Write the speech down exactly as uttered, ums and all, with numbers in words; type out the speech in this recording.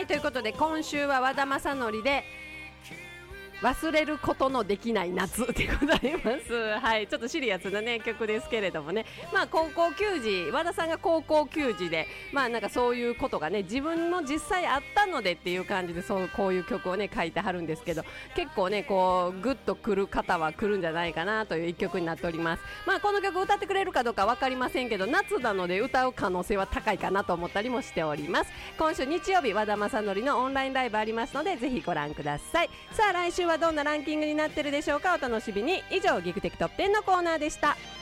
はいということで今週は和田正則で忘れることのできない夏でございます。はい、ちょっとシリアスなね曲ですけれどもね、まあ高校球児、和田さんが高校球児で、まあなんかそういうことがね自分も実際あったのでっていう感じで、そうこういう曲をね書いてはるんですけど、結構ねこうグッとくる方は来るんじゃないかなという一曲になっております。まあこの曲歌ってくれるかどうかわかりませんけど、夏なので歌う可能性は高いかなと思ったりもしております。今週日曜日和田正則のオンラインライブありますのでぜひご覧ください。さあ来週はどんなランキングになってるでしょうか、お楽しみに。以上ギクテクトップテンのコーナーでした。